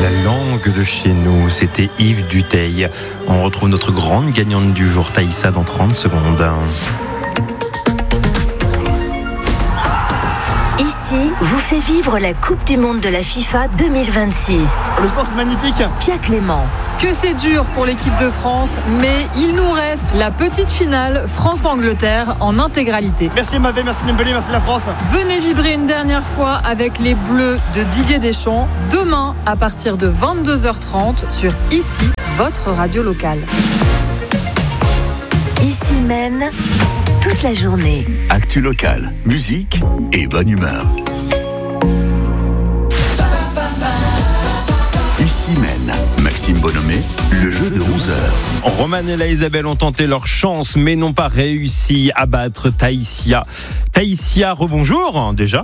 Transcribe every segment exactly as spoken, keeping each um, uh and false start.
La langue de chez nous, c'était Yves Duteil. On retrouve notre grande gagnante du jour, Thaïssa, dans trente secondes. Ici, vous fait vivre la Coupe du Monde de la FIFA deux mille vingt-six. Le sport, c'est magnifique. Pia Clément. Que c'est dur pour l'équipe de France, mais il nous reste la petite finale France-Angleterre en intégralité. Merci Mbappé, merci Dembélé, merci la France. Venez vibrer une dernière fois avec les Bleus de Didier Deschamps, demain à partir de vingt-deux heures trente sur Ici, votre radio locale. Ici mène toute la journée. Actu locale, musique et bonne humeur. Ici mène Maxime Bonhomé, le jeu de onze heures. Roman et la Isabelle ont tenté leur chance, mais n'ont pas réussi à battre Thaïsia. Thaïsia, rebonjour, déjà.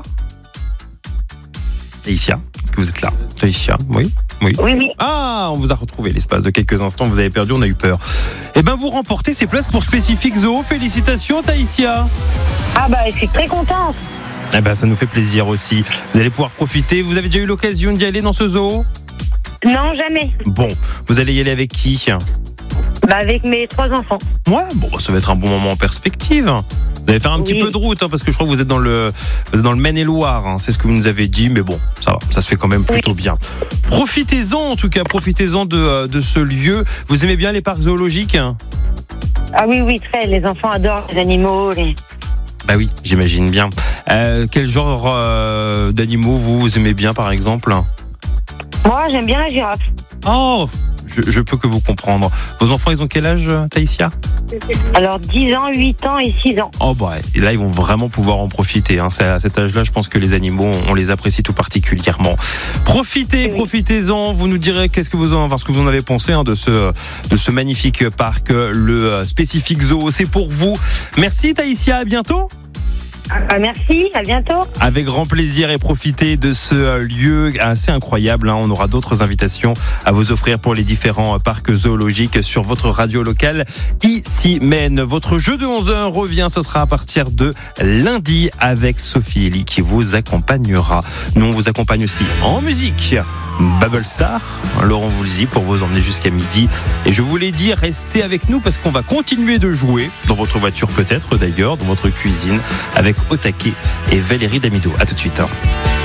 Thaïsia, est-ce que vous êtes là? Thaïsia, oui, oui. Oui, oui. Ah, on vous a retrouvé l'espace de quelques instants, vous avez perdu, on a eu peur. Eh bien, vous remportez ces places pour Spécifique Zoo. Félicitations, Thaïsia. Ah bah, je suis très contente. Eh ben, ça nous fait plaisir aussi. Vous allez pouvoir profiter. Vous avez déjà eu l'occasion d'y aller dans ce zoo? Non, jamais. Bon, vous allez y aller avec qui? Bah, avec mes trois enfants. Ouais, bon, ça va être un bon moment en perspective. Vous allez faire un Oui. petit peu de route, hein, parce que je crois que vous êtes dans le, vous êtes dans le Maine-et-Loire, hein, c'est ce que vous nous avez dit, mais bon, ça va, ça se fait quand même plutôt Oui. bien. Profitez-en, en tout cas, profitez-en de, de ce lieu. Vous aimez bien les parcs zoologiques? Ah oui, oui, très. Les enfants adorent les animaux. Les... Bah oui, j'imagine bien. Euh, quel genre euh, d'animaux vous aimez bien, par exemple? Moi, j'aime bien la girafe. Oh, je, je peux que vous comprendre. Vos enfants, ils ont quel âge, Thaïsia? Alors, dix ans, huit ans et six ans. Oh bah, et là, ils vont vraiment pouvoir en profiter. Hein. C'est à cet âge-là, je pense que les animaux, on les apprécie tout particulièrement. Profitez, Oui. profitez-en. Vous nous direz qu'est-ce que vous en, enfin, ce que vous en avez pensé hein, de ce, de ce magnifique parc, le Spécifique Zoo. C'est pour vous. Merci, Thaïsia. À bientôt. Ah, merci, à bientôt. Avec grand plaisir et profitez de ce lieu assez incroyable. Hein. On aura d'autres invitations à vous offrir pour les différents parcs zoologiques sur votre radio locale. Ici mène. Votre jeu de onze heures revient. Ce sera à partir de lundi avec Sophie Elie qui vous accompagnera. Nous, on vous accompagne aussi en musique. Bubble Star, Laurent Voulzy pour vous emmener jusqu'à midi. Et je vous l'ai dit, restez avec nous parce qu'on va continuer de jouer dans votre voiture peut-être d'ailleurs, dans votre cuisine avec Otake et Valérie Damido. À tout de suite.